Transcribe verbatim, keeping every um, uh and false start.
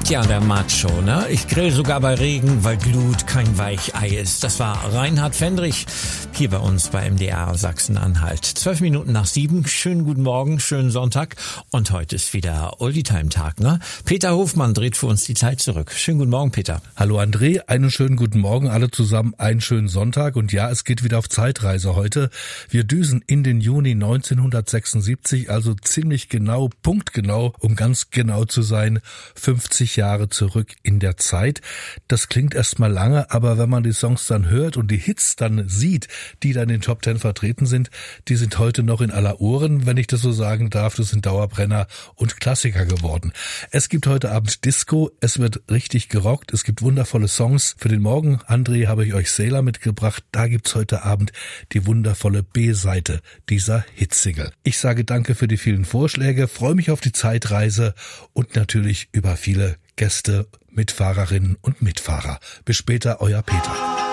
sagt ja der Macho, ne? Ich grill sogar bei Regen, weil Glut kein Weichei ist. Das war Reinhard Fendrich hier bei uns bei M D R Sachsen-Anhalt. Zwölf Minuten nach sieben. Schönen guten Morgen, schönen Sonntag. Und heute ist wieder Oldie-Time-Tag, ne? Peter Hofmann dreht für uns die Zeit zurück. Schönen guten Morgen, Peter. Hallo André, einen schönen guten Morgen alle zusammen, einen schönen Sonntag. Und ja, es geht wieder auf Zeitreise heute. Wir düsen in den Juni neunzehnhundertsechsundsiebzig, also ziemlich genau, punktgenau, um ganz genau zu sein, fünfzig Jahre zurück in der Zeit. Das klingt erstmal lange, aber wenn man die Songs dann hört und die Hits dann sieht, die dann in den Top Ten vertreten sind, die sind heute noch in aller Ohren, wenn ich das so sagen darf. Das sind Dauerbrenner und Klassiker geworden. Es gibt heute Abend Disco, es wird richtig gerockt, es gibt wundervolle Songs. Für den Morgen, André, habe ich euch Sailor mitgebracht. Da gibt's heute Abend die wundervolle B-Seite dieser Hitsingle. Ich sage danke für die vielen Vorschläge, freue mich auf die Zeitreise und natürlich über viele Gäste, Mitfahrerinnen und Mitfahrer. Bis später, euer Peter.